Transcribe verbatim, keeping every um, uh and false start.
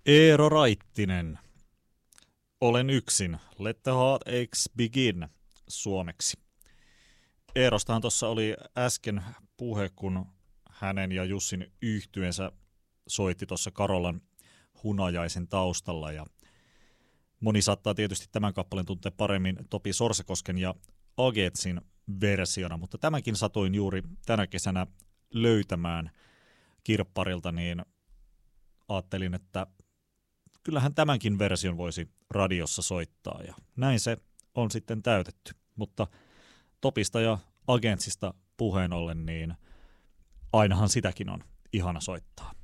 Eero Raittinen. Olen yksin. Let the heartaches begin suomeksi. Eerostahan tuossa oli äsken puhe, kun hänen ja Jussin yhtyensä soitti tuossa Karolan hunajaisen taustalla. Ja moni saattaa tietysti tämän kappaleen tuntea paremmin Topi Sorsakosken ja Agetsin versiona, mutta tämänkin satuin juuri tänä kesänä löytämään kirpparilta, niin ajattelin, että kyllähän tämänkin version voisi radiossa soittaa, ja näin se on sitten täytetty. Mutta Topista ja Agentsista puheen ollen, niin ainahan sitäkin on ihana soittaa.